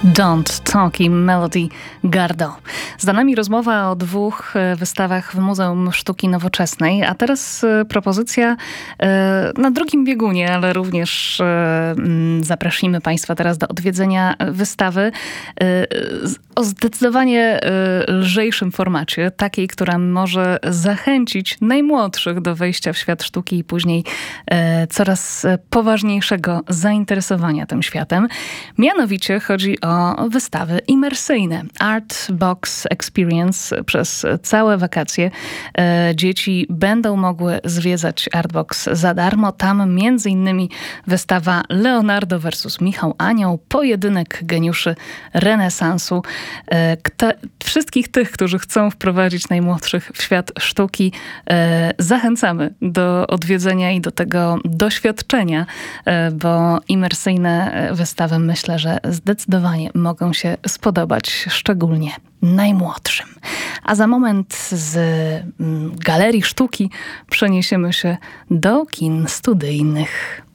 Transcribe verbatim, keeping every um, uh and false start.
Don't Talk i Melody Gardot. Za nami rozmowa o dwóch wystawach w Muzeum Sztuki Nowoczesnej, a teraz propozycja na drugim biegunie, ale również zaprosimy Państwa teraz do odwiedzenia wystawy o zdecydowanie lżejszym formacie, takiej, która może zachęcić najmłodszych do wejścia w świat sztuki i później coraz poważniejszego zainteresowania tym światem. Mianowicie chodzi o wystawy imersyjne. Art Box Experience. Przez całe wakacje e, dzieci będą mogły zwiedzać Art Box za darmo. Tam między innymi wystawa Leonardo versus Michał Anioł, pojedynek geniuszy renesansu. E, kto, wszystkich tych, którzy chcą wprowadzić najmłodszych w świat sztuki, e, zachęcamy do odwiedzenia i do tego doświadczenia, e, bo imersyjne wystawy, myślę, że zdecydowanie mogą się spodobać, szczególnie najmłodszym. A za moment z Galerii Sztuki przeniesiemy się do kin studyjnych.